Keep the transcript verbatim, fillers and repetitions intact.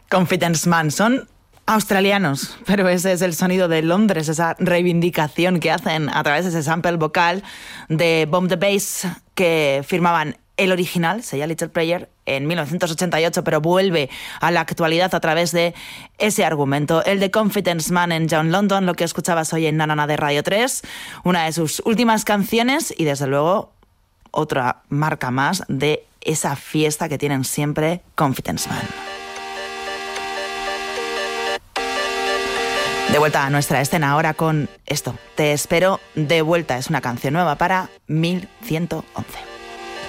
Confidence Man son australianos, pero ese es el sonido de Londres, esa reivindicación que hacen a través de ese sample vocal de Bomb the Bass que firmaban el original, se llama Little Prayer, en mil novecientos ochenta y ocho, pero vuelve a la actualidad a través de ese argumento, el de Confidence Man en John London, lo que escuchabas hoy en Nanana de Radio tres, una de sus últimas canciones y desde luego otra marca más de esa fiesta que tienen siempre Confidence Man. De vuelta a nuestra escena ahora con esto, Te espero de vuelta, es una canción nueva para mil ciento once.